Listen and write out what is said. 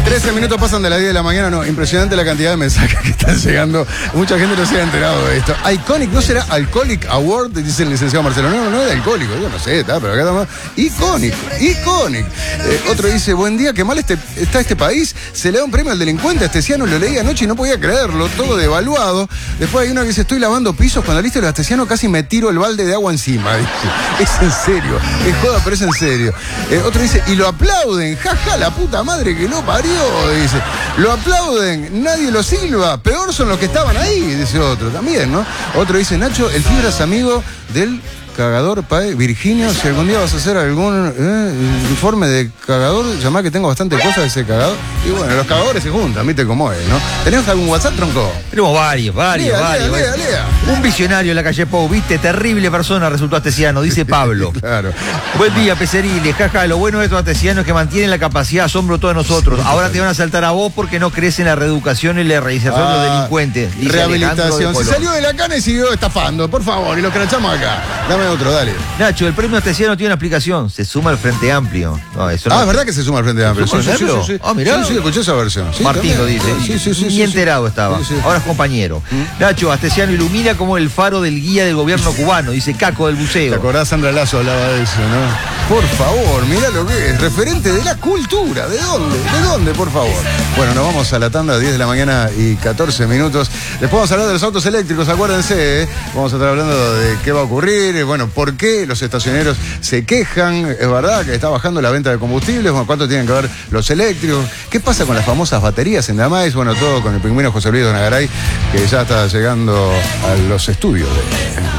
13 minutos pasan de las 10 de la mañana. No, impresionante la cantidad de mensajes que están llegando. Mucha gente no se ha enterado de esto. Iconic, ¿no será Alcoholic Award? Dice el licenciado Marcelo. No, no es de alcohólico. Yo no sé, pero acá estamos. Iconic. Otro dice, buen día, qué mal está este país. Se le da un premio al delincuente Astesiano. Lo leí anoche y no podía creerlo. Todo devaluado. Después hay uno que dice, estoy lavando pisos. Cuando listo el Astesiano casi me tiro el balde de agua encima. Dice, es en serio. Es joda, pero es en serio. Otro dice, y lo aplauden. Jaja, la puta madre que lo parió. Dice, lo aplauden, nadie lo silba, peor son los que estaban ahí, dice otro también, ¿no? Otro dice, Nacho, el Fibra es amigo del cagador, Virginio, si algún día vas a hacer algún informe de cagador, llamá que tengo bastante cosas de ese cagador. Y bueno, los cagadores se juntan, viste cómo es, ¿no? ¿Tenemos algún WhatsApp, tronco? Tenemos varios. Lea. Un visionario en la calle Pou, viste, terrible persona resultó Astesiano, dice Pablo. Claro. Buen día, Pecerile, jaja, lo bueno de estos Astesianos es que mantienen la capacidad de asombro de todos nosotros. Ahora te van a saltar a vos porque no crees en la reeducación y la reinserción de los delincuentes. Dice rehabilitación. Si salió de la cana y siguió estafando, por favor, y lo crachamos acá. Dame otro, dale. Nacho, el premio Astesiano tiene una explicación. Se suma al Frente Amplio. No, eso no es verdad que se suma al Frente Amplio. Sí. Ah, mirá. Sí, escuché esa versión. Sí, Martín lo dice. Ni enterado estaba. Sí. Ahora es compañero. Nacho, Astesiano ilumina como el faro del guía del gobierno cubano, dice Caco del Buceo. ¿Te acordás? Sandra Lazo hablaba de eso, ¿no? Por favor, mirá lo que es. Referente de la cultura. ¿De dónde? ¿De dónde, por favor? Bueno, nos vamos a la tanda, 10 de la mañana y 14 minutos. Después vamos a hablar de los autos eléctricos, acuérdense, ¿eh? Vamos a estar hablando de qué va a ocurrir, bueno, por qué los estacioneros se quejan, es verdad que está bajando la venta de combustibles, bueno, cuánto tienen que ver los eléctricos, qué pasa con las famosas baterías en Damais, bueno, todo con el pingüino José Luis Donagaray, que ya está llegando a los estudios de